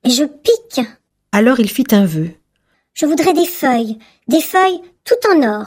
et je pique. Alors il fit un vœu. Je voudrais des feuilles tout en or.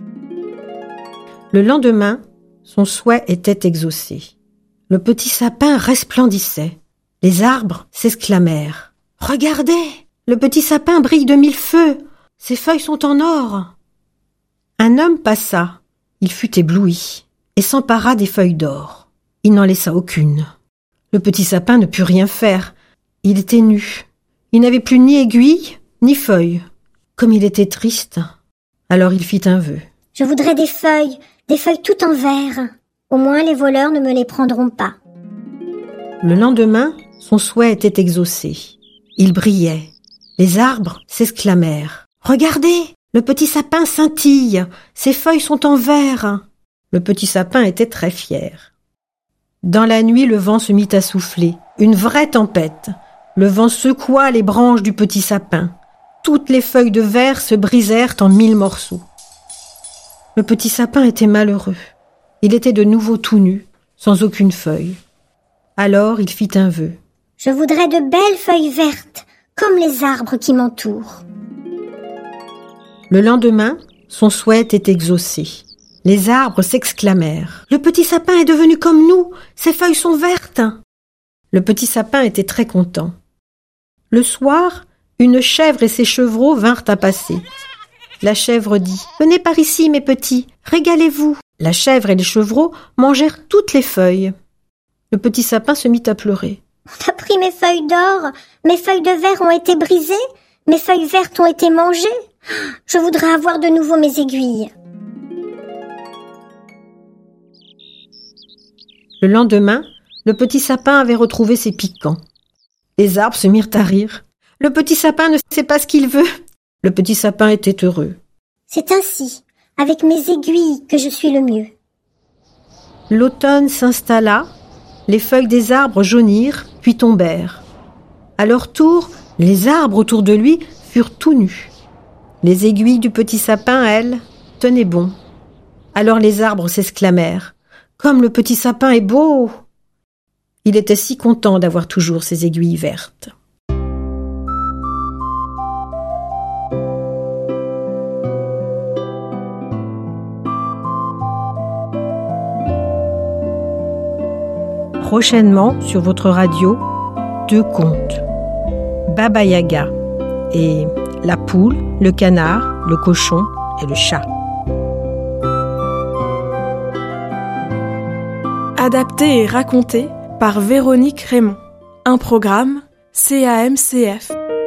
Le lendemain, son souhait était exaucé. Le petit sapin resplendissait. Les arbres s'exclamèrent. « Regardez, le petit sapin brille de 1000 feux. Ses feuilles sont en or. » Un homme passa. Il fut ébloui et s'empara des feuilles d'or. Il n'en laissa aucune. Le petit sapin ne put rien faire. Il était nu. Il n'avait plus ni aiguille, ni feuilles. Comme il était triste. Alors il fit un vœu. Je voudrais des feuilles tout en verre. Au moins les voleurs ne me les prendront pas. Le lendemain, son souhait était exaucé. Il brillait. Les arbres s'exclamèrent. « Regardez, le petit sapin scintille. Ses feuilles sont en verre. » Le petit sapin était très fier. Dans la nuit, le vent se mit à souffler. Une vraie tempête. Le vent secoua les branches du petit sapin. Toutes les feuilles de verre se brisèrent en 1000 morceaux. Le petit sapin était malheureux. Il était de nouveau tout nu, sans aucune feuille. Alors il fit un vœu. Je voudrais de belles feuilles vertes, comme les arbres qui m'entourent. Le lendemain, son souhait était exaucé. Les arbres s'exclamèrent. « Le petit sapin est devenu comme nous, ses feuilles sont vertes !» Le petit sapin était très content. Le soir, une chèvre et ses chevreaux vinrent à passer. La chèvre dit « Venez par ici, mes petits, régalez-vous !» La chèvre et les chevreaux mangèrent toutes les feuilles. Le petit sapin se mit à pleurer. « On a pris mes feuilles d'or, mes feuilles de verre ont été brisées, mes feuilles vertes ont été mangées. Je voudrais avoir de nouveau mes aiguilles. » Le lendemain, le petit sapin avait retrouvé ses piquants. Les arbres se mirent à rire. Le petit sapin ne sait pas ce qu'il veut. Le petit sapin était heureux. C'est ainsi, avec mes aiguilles, que je suis le mieux. L'automne s'installa, les feuilles des arbres jaunirent, puis tombèrent. À leur tour, les arbres autour de lui furent tout nus. Les aiguilles du petit sapin, elles, tenaient bon. Alors les arbres s'exclamèrent. « Comme le petit sapin est beau !» Il était si content d'avoir toujours ses aiguilles vertes. Prochainement, sur votre radio, 2 contes. Baba Yaga et la poule, le canard, le cochon et le chat. Adapté et raconté par Véronique Raymond. Un programme CAMCF.